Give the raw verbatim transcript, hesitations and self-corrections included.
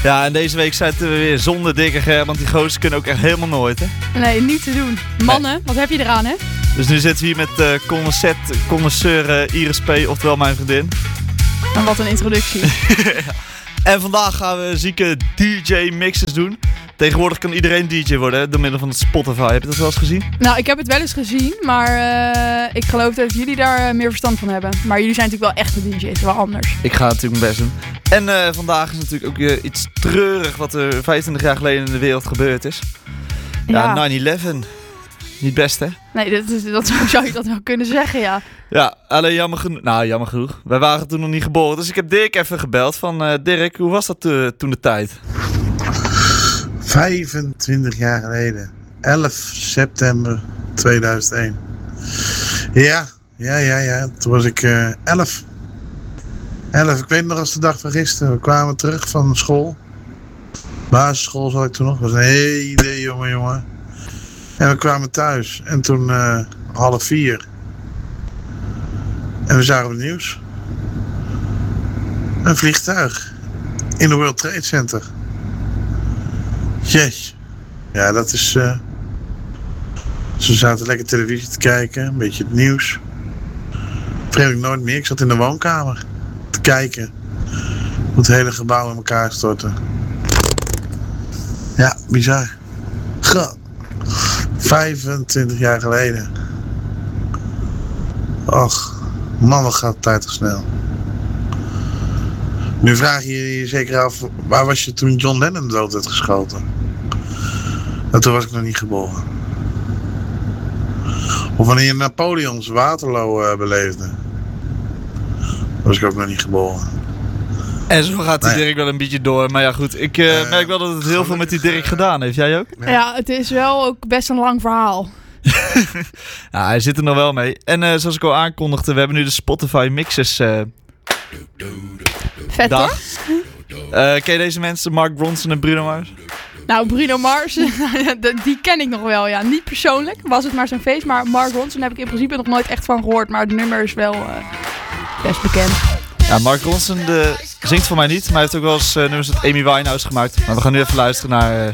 Ja, en deze week zitten we weer zonder dikke Ger, want die gozer kunnen ook echt helemaal nooit, hè? Nee, niet te doen. Mannen, nee. Wat heb je eraan, hè? Dus nu zitten we hier met uh, connoisseur, connoisseur uh, Iris P, oftewel mijn vriendin. En wat een introductie. Ja. En vandaag gaan we zieke D J-mixes doen. Tegenwoordig kan iedereen D J worden, hè, door middel van het Spotify. Heb je dat wel eens gezien? Nou, ik heb het wel eens gezien, maar uh, ik geloof dat jullie daar uh, meer verstand van hebben. Maar jullie zijn natuurlijk wel echte D J's, wel anders. Ik ga natuurlijk mijn best doen. En uh, vandaag is natuurlijk ook uh, iets treurig wat er vijfentwintig jaar geleden in de wereld gebeurd is. Ja, ja nine eleven. Niet best, hè? Nee, dat, is, dat zou je dat wel kunnen zeggen, ja. Ja, alleen jammer genoeg. Nou, jammer genoeg. Wij waren toen nog niet geboren. Dus ik heb Dirk even gebeld van... Uh, Dirk, hoe was dat uh, toen de tijd? vijfentwintig jaar geleden. elf september tweeduizend één. Ja, ja, ja, ja. Toen was ik uh, elf. elf. Ik weet nog als de dag van gisteren. We kwamen terug van school. Basisschool zat ik toen nog. Dat was een hele jonge jongen. En we kwamen thuis. En toen uh, half vier. En we zagen op het nieuws. Een vliegtuig. In de World Trade Center. Yes. Ja, dat is... Uh... Ze zaten lekker televisie te kijken. Een beetje het nieuws. Vergeet ik nooit meer. Ik zat in de woonkamer. Te kijken. Hoe het hele gebouw in elkaar stortte. Ja, bizar. God. vijfentwintig jaar geleden. Och, man, wat gaat de tijd toch snel. Nu vraag je je zeker af, waar was je toen John Lennon dood werd geschoten? Nou, toen was ik nog niet geboren. Of wanneer je Napoleons Waterloo uh, beleefde. Was ik ook nog niet geboren. En zo gaat die nee. Dirk wel een beetje door. Maar ja goed, ik uh, uh, merk wel dat het heel veel met die Dirk gedaan heeft. Jij ook? Ja, ja het is wel ook best een lang verhaal. Ja, hij zit er nog wel mee. En uh, zoals ik al aankondigde, we hebben nu de Spotify mixes. Uh, Vet dag. Hoor. Uh, ken je deze mensen? Mark Ronson en Bruno Mars? Nou, Bruno Mars, die ken ik nog wel, ja. Niet persoonlijk, was het maar zijn feest. Maar Mark Ronson heb ik in principe nog nooit echt van gehoord. Maar het nummer is wel uh, best bekend. Ja, Mark Ronson de, zingt voor mij niet, maar hij heeft ook wel eens uh, nummers met Amy Winehouse gemaakt. Maar we gaan nu even luisteren naar... Uh,